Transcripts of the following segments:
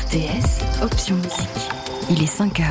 RTS, option musique. Il est 5h.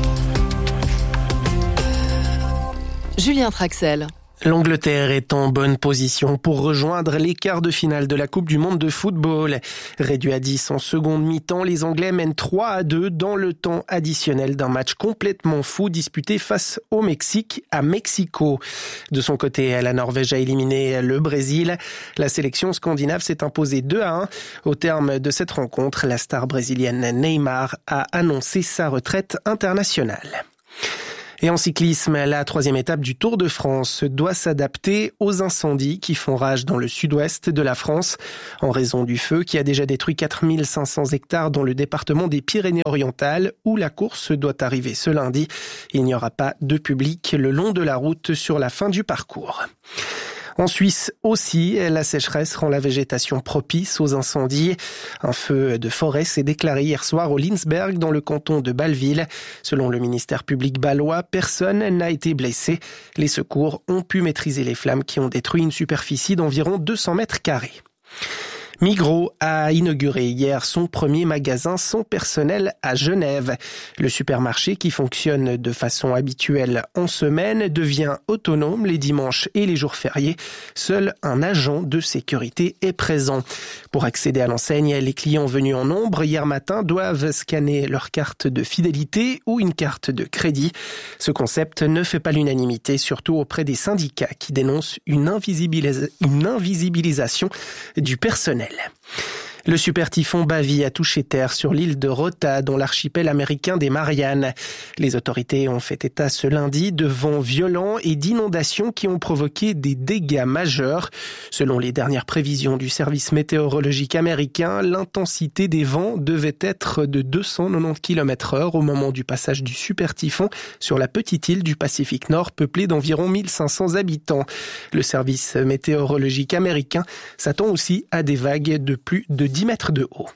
Julien Traxel. L'Angleterre est en bonne position pour rejoindre les quarts de finale de la Coupe du Monde de football. Réduit à 10 en seconde mi-temps, les Anglais mènent 3-2 dans le temps additionnel d'un match complètement fou disputé face au Mexique à Mexico. De son côté, la Norvège a éliminé le Brésil. La sélection scandinave s'est imposée 2-1. Au terme de cette rencontre, la star brésilienne Neymar a annoncé sa retraite internationale. Et en cyclisme, la troisième étape du Tour de France doit s'adapter aux incendies qui font rage dans le sud-ouest de la France en raison du feu qui a déjà détruit 4500 hectares dans le département des Pyrénées-Orientales où la course doit arriver ce lundi. Il n'y aura pas de public le long de la route sur la fin du parcours. En Suisse aussi, la sécheresse rend la végétation propice aux incendies. Un feu de forêt s'est déclaré hier soir au Linsberg dans le canton de Bâle-Ville. Selon le ministère public bâlois, personne n'a été blessé. Les secours ont pu maîtriser les flammes qui ont détruit une superficie d'environ 200 mètres carrés. Migros a inauguré hier son premier magasin sans personnel à Genève. Le supermarché, qui fonctionne de façon habituelle en semaine, devient autonome les dimanches et les jours fériés. Seul un agent de sécurité est présent. Pour accéder à l'enseigne, les clients venus en nombre hier matin doivent scanner leur carte de fidélité ou une carte de crédit. Ce concept ne fait pas l'unanimité, surtout auprès des syndicats qui dénoncent une invisibilisation du personnel. Le super typhon Bavi a touché terre sur l'île de Rota, dans l'archipel américain des Mariannes. Les autorités ont fait état ce lundi de vents violents et d'inondations qui ont provoqué des dégâts majeurs. Selon les dernières prévisions du service météorologique américain, l'intensité des vents devait être de 290 km/h au moment du passage du super typhon sur la petite île du Pacifique Nord, peuplée d'environ 1500 habitants. Le service météorologique américain s'attend aussi à des vagues de plus de 10 mètres de haut.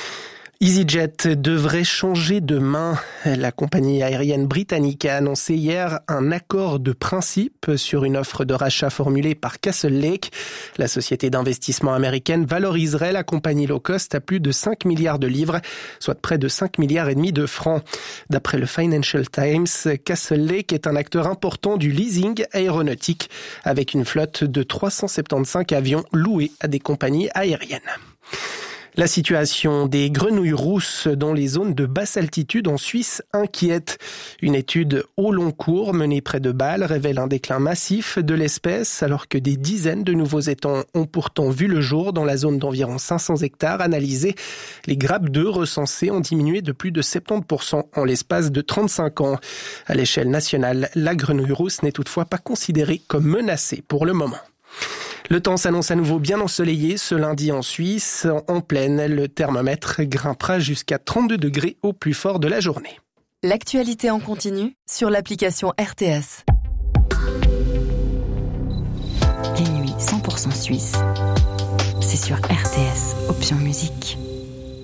EasyJet devrait changer de main. La compagnie aérienne britannique a annoncé hier un accord de principe sur une offre de rachat formulée par Castle Lake. La société d'investissement américaine valoriserait la compagnie low cost à plus de 5 milliards de livres, soit près de 5 milliards et demi de francs. D'après le Financial Times, Castle Lake est un acteur important du leasing aéronautique avec une flotte de 375 avions loués à des compagnies aériennes. La situation des grenouilles rousses dans les zones de basse altitude en Suisse inquiète. Une étude au long cours menée près de Bâle révèle un déclin massif de l'espèce alors que des dizaines de nouveaux étangs ont pourtant vu le jour dans la zone d'environ 500 hectares analysée. Les grappes d'œufs recensées ont diminué de plus de 70% en l'espace de 35 ans. À l'échelle nationale, la grenouille rousse n'est toutefois pas considérée comme menacée pour le moment. Le temps s'annonce à nouveau bien ensoleillé ce lundi en Suisse. En plaine, le thermomètre grimpera jusqu'à 32 degrés au plus fort de la journée. L'actualité en continu sur l'application RTS. Les nuits 100% suisse. C'est sur RTS, option musique.